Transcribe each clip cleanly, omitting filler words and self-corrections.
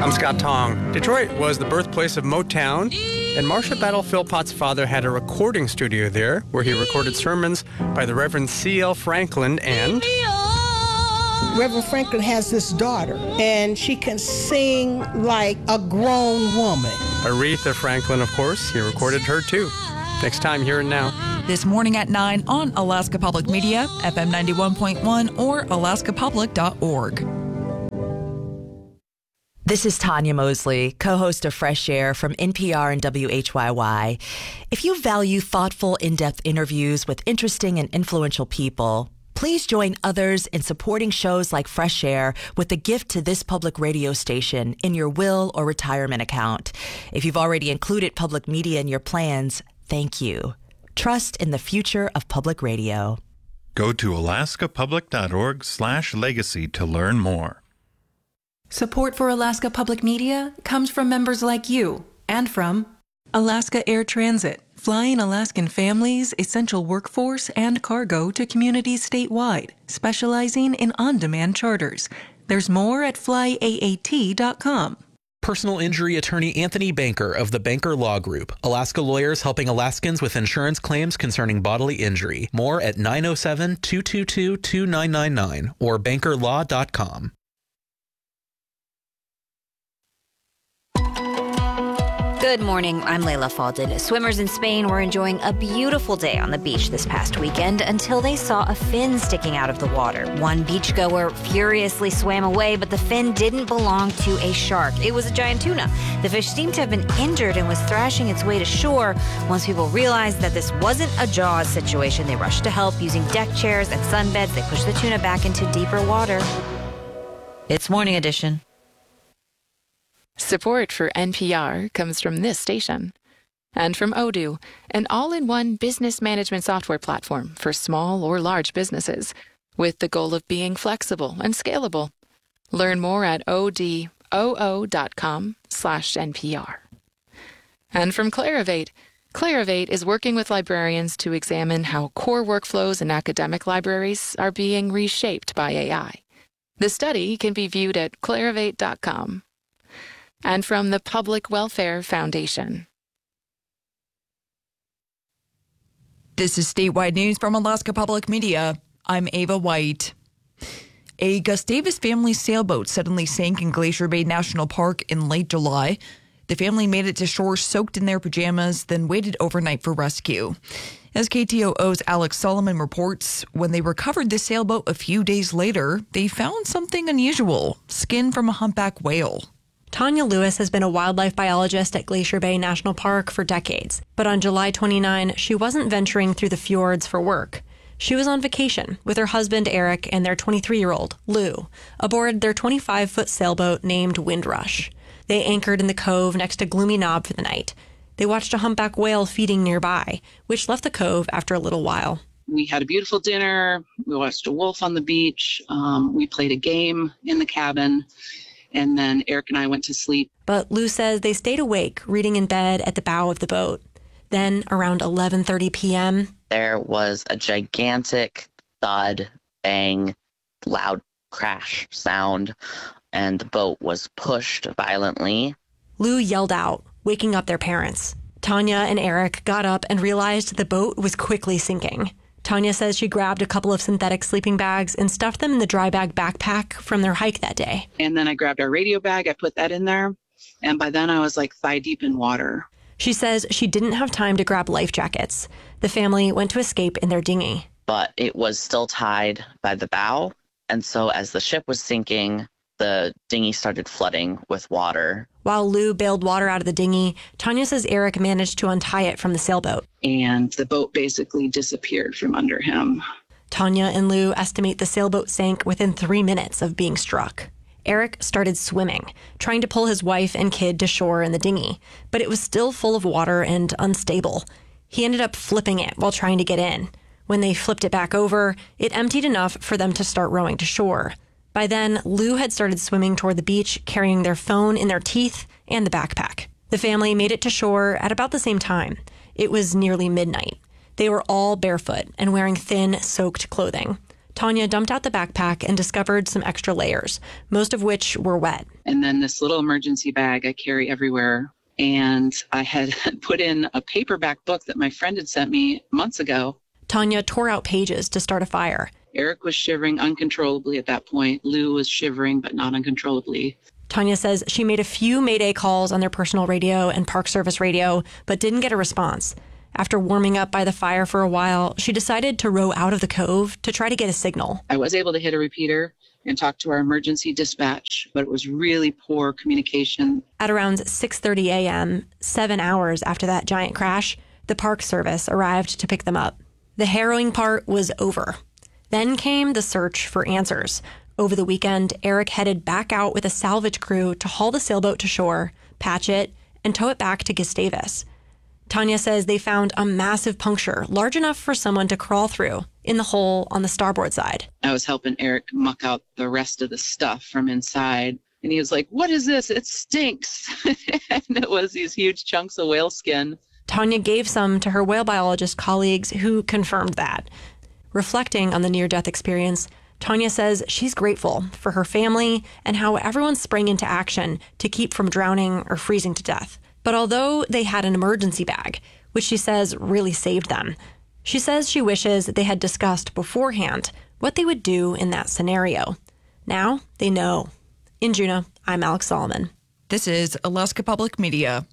I'm Scott Tong. Detroit was the birthplace of Motown, and Marsha Battle Philpott's father had a recording studio there where he recorded sermons by the Reverend C.L. Franklin and... Reverend Franklin has this daughter, and she can sing like a grown woman. Aretha Franklin, of course. He recorded her, too. Next time, Here and Now. This morning at 9 on Alaska Public Media, FM 91.1 or alaskapublic.org. This is Tanya Mosley, co-host of Fresh Air from NPR and WHYY. If you value thoughtful, in-depth interviews with interesting and influential people, please join others in supporting shows like Fresh Air with a gift to this public radio station in your will or retirement account. If you've already included public media in your plans, thank you. Trust in the future of public radio. Go to alaskapublic.org/legacy to learn more. Support for Alaska Public Media comes from members like you and from Alaska Air Transit, flying Alaskan families, essential workforce, and cargo to communities statewide, specializing in on-demand charters. There's more at flyaat.com. Personal injury attorney Anthony Banker of the Banker Law Group. Alaska lawyers helping Alaskans with insurance claims concerning bodily injury. More at 907-222-2999 or bankerlaw.com. Good morning, I'm Layla Falded. Swimmers in Spain were enjoying a beautiful day on the beach this past weekend until they saw a fin sticking out of the water. One beachgoer furiously swam away, but the fin didn't belong to a shark. It was a giant tuna. The fish seemed to have been injured and was thrashing its way to shore. Once people realized that this wasn't a Jaws situation, they rushed to help using deck chairs and sunbeds. They pushed the tuna back into deeper water. It's Morning Edition. Support for NPR comes from this station and from Odoo, an all-in-one business management software platform for small or large businesses with the goal of being flexible and scalable. Learn more at odoo.com/NPR. And from Clarivate. Clarivate is working with librarians to examine how core workflows in academic libraries are being reshaped by AI. The study can be viewed at clarivate.com. And from the Public Welfare Foundation. This is statewide news from Alaska Public Media. I'm Ava White. A Gustavus family sailboat suddenly sank in Glacier Bay National Park in late July. The family made it to shore soaked in their pajamas, then waited overnight for rescue. As KTOO's Alex Solomon reports, when they recovered the sailboat a few days later, they found something unusual: skin from a humpback whale. Tanya Lewis has been a wildlife biologist at Glacier Bay National Park for decades. But on July 29, she wasn't venturing through the fjords for work. She was on vacation with her husband, Eric, and their 23-year-old, Lou, aboard their 25-foot sailboat named Windrush. They anchored in the cove next to Gloomy Knob for the night. They watched a humpback whale feeding nearby, which left the cove after a little while. We had a beautiful dinner. We watched a wolf on the beach. We played a game in the cabin. And then Eric and I went to sleep. But Lou says they stayed awake, reading in bed at the bow of the boat. Then, around 11:30 p.m., there was a gigantic thud, bang, loud crash sound, and the boat was pushed violently. Lou yelled out, waking up their parents. Tanya and Eric got up and realized the boat was quickly sinking. Tanya says she grabbed a couple of synthetic sleeping bags and stuffed them in the dry bag backpack from their hike that day. And then I grabbed our radio bag, I put that in there, and by then I was like thigh deep in water. She says she didn't have time to grab life jackets. The family went to escape in their dinghy. But it was still tied by the bow, and so as the ship was sinking, the dinghy started flooding with water. While Lou bailed water out of the dinghy, Tanya says Eric managed to untie it from the sailboat. And the boat basically disappeared from under him. Tanya and Lou estimate the sailboat sank within 3 minutes of being struck. Eric started swimming, trying to pull his wife and kid to shore in the dinghy, but it was still full of water and unstable. He ended up flipping it while trying to get in. When they flipped it back over, it emptied enough for them to start rowing to shore. By then, Lou had started swimming toward the beach, carrying their phone in their teeth and the backpack. The family made it to shore at about the same time. It was nearly midnight. They were all barefoot and wearing thin, soaked clothing. Tanya dumped out the backpack and discovered some extra layers, most of which were wet. And then this little emergency bag I carry everywhere. And I had put in a paperback book that my friend had sent me months ago. Tanya tore out pages to start a fire. Eric was shivering uncontrollably at that point. Lou was shivering, but not uncontrollably. Tanya says she made a few Mayday calls on their personal radio and Park Service radio, but didn't get a response. After warming up by the fire for a while, she decided to row out of the cove to try to get a signal. I was able to hit a repeater and talk to our emergency dispatch, but it was really poor communication. At around 6:30 a.m., 7 hours after that giant crash, the Park Service arrived to pick them up. The harrowing part was over. Then came the search for answers. Over the weekend, Eric headed back out with a salvage crew to haul the sailboat to shore, patch it, and tow it back to Gustavus. Tanya says they found a massive puncture, large enough for someone to crawl through, in the hole on the starboard side. I was helping Eric muck out the rest of the stuff from inside. And he was like, "What is this? It stinks." And it was these huge chunks of whale skin. Tanya gave some to her whale biologist colleagues who confirmed that. Reflecting on the near-death experience, Tanya says she's grateful for her family and how everyone sprang into action to keep from drowning or freezing to death. But although they had an emergency bag, which she says really saved them, she says she wishes they had discussed beforehand what they would do in that scenario. Now they know. In Juneau, I'm Alex Solomon. This is Alaska Public Media.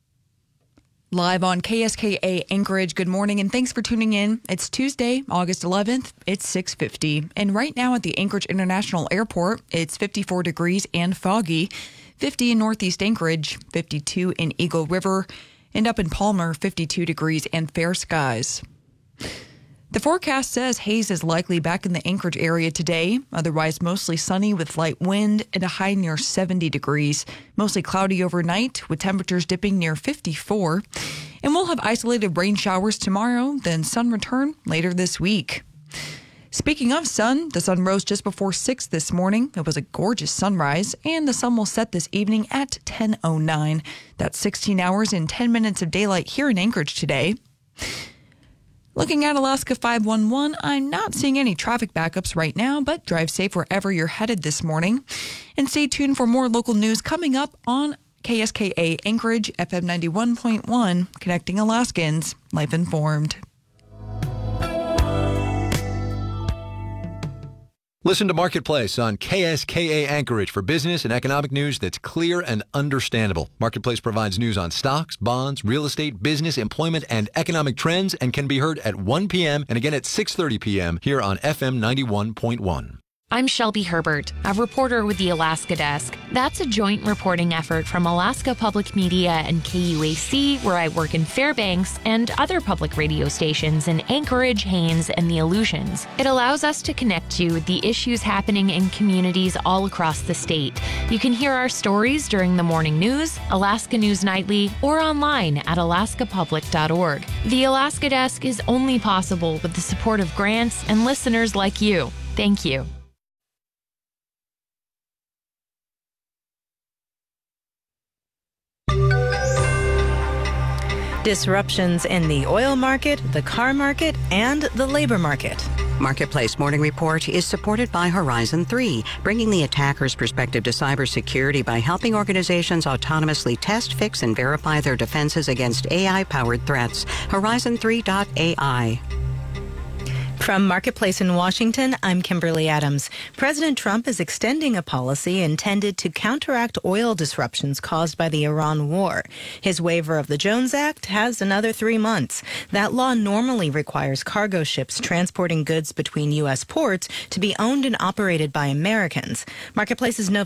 Live on KSKA Anchorage, good morning and thanks for tuning in. It's Tuesday, August 11th. It's 6:50. And right now at the Anchorage International Airport, it's 54 degrees and foggy. 50 in Northeast Anchorage, 52 in Eagle River, and up in Palmer, 52 degrees and fair skies. The forecast says haze is likely back in the Anchorage area today, otherwise mostly sunny with light wind and a high near 70 degrees. Mostly cloudy overnight with temperatures dipping near 54. And we'll have isolated rain showers tomorrow, then sun return later this week. Speaking of sun, the sun rose just before 6 this morning. It was a gorgeous sunrise, and the sun will set this evening at 10:09. That's 16 hours and 10 minutes of daylight here in Anchorage today. Looking at Alaska 511, I'm not seeing any traffic backups right now, but drive safe wherever you're headed this morning. And stay tuned for more local news coming up on KSKA Anchorage, FM 91.1, connecting Alaskans, life informed. Listen to Marketplace on KSKA Anchorage for business and economic news that's clear and understandable. Marketplace provides news on stocks, bonds, real estate, business, employment, and economic trends and can be heard at 1 p.m. and again at 6:30 p.m. here on FM 91.1. I'm Shelby Herbert, a reporter with the Alaska Desk. That's a joint reporting effort from Alaska Public Media and KUAC, where I work in Fairbanks, and other public radio stations in Anchorage, Haines, and the Aleutians. It allows us to connect you with the issues happening in communities all across the state. You can hear our stories during the morning news, Alaska News Nightly, or online at alaskapublic.org. The Alaska Desk is only possible with the support of grants and listeners like you. Thank you. Disruptions in the oil market, the car market, and the labor market. Marketplace Morning Report is supported by Horizon 3, bringing the attacker's perspective to cybersecurity by helping organizations autonomously test, fix, and verify their defenses against AI-powered threats. Horizon3.ai. From Marketplace in Washington, I'm Kimberly Adams. President Trump is extending a policy intended to counteract oil disruptions caused by the Iran war. His waiver of the Jones Act has another 3 months. That law normally requires cargo ships transporting goods between U.S. ports to be owned and operated by Americans. Marketplace's Nova